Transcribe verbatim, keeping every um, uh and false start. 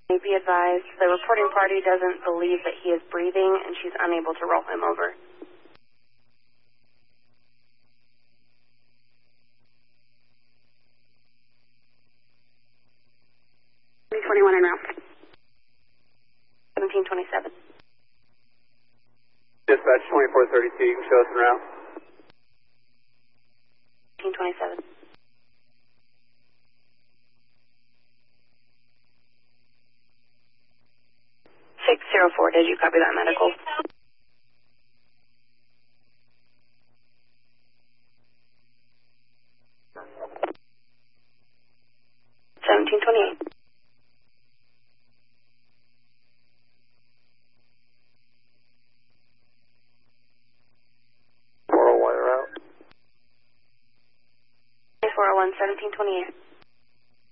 Be advised, the reporting party doesn't believe that he is breathing, and she's unable to roll him over. twenty-one en route. seventeen twenty-seven. Dispatch twenty-four thirty-two, you can show us en route. seventeen twenty-seven. six zero four, did you copy that medical? seventeen twenty-eight.